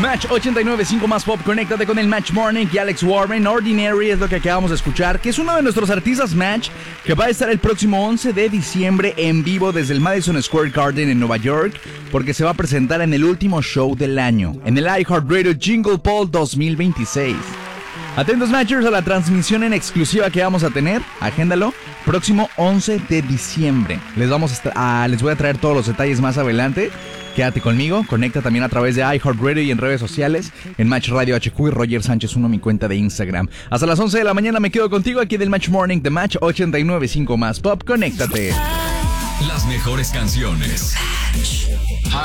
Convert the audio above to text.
Match 89.5 más pop. Conéctate con el Match Morning y Alex Warren. Ordinary es lo que acabamos de escuchar, que es uno de nuestros artistas Match, que va a estar el próximo 11 de diciembre en vivo desde el Madison Square Garden en Nueva York, porque se va a presentar en el último show del año, en el iHeartRadio Jingle Ball 2026. Atentos Matchers a la transmisión en exclusiva que vamos a tener. Agéndalo, próximo 11 de diciembre. Les voy a traer todos los detalles más adelante. Quédate conmigo, conecta también a través de iHeartRadio y en redes sociales, en Match Radio HQ y Roger Sánchez 1, mi cuenta de Instagram. Hasta las 11 de la mañana me quedo contigo aquí del Match Morning de Match 89.5 más pop. Conéctate. Las mejores canciones.